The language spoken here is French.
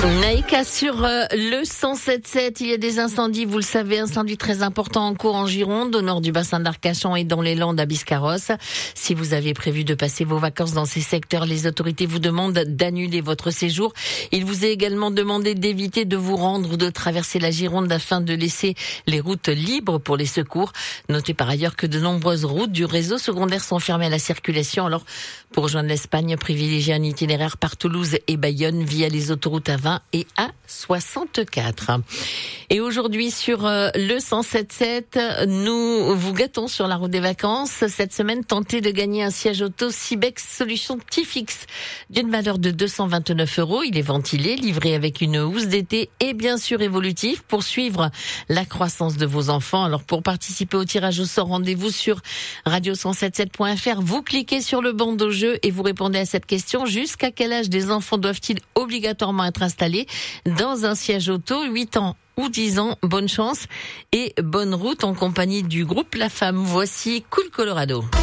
Naïka sur le 107.7, il y a des incendies, vous le savez, incendies très importants en cours en Gironde, au nord du bassin d'Arcachon et dans les Landes à Biscarrosse. Si vous aviez prévu de passer vos vacances dans ces secteurs, les autorités vous demandent d'annuler votre séjour. Il vous est également demandé d'éviter de vous rendre ou de traverser la Gironde afin de laisser les routes libres pour les secours. Notez par ailleurs que de nombreuses routes du réseau secondaire sont fermées à la circulation. Alors, pour rejoindre l'Espagne, privilégiez un itinéraire par Toulouse et Bayonne via les autoroutes A20 et A64. Et aujourd'hui sur le 107.7, nous vous gâtons sur la route des vacances. Cette semaine, tentez de gagner un siège auto Sibex Solutions T-Fix d'une valeur de 229 €. Il est ventilé, livré avec une housse d'été et bien sûr évolutif pour suivre la croissance de vos enfants. Alors pour participer au tirage au sort, rendez-vous sur radio177.fr. Vous cliquez sur le bandeau jeu et vous répondez à cette question. Jusqu'à quel âge des enfants doivent-ils obligatoirement être installés dans un siège auto? 8 ans ou 10 ans, bonne chance et bonne route en compagnie du groupe La Femme. Voici Cool Colorado.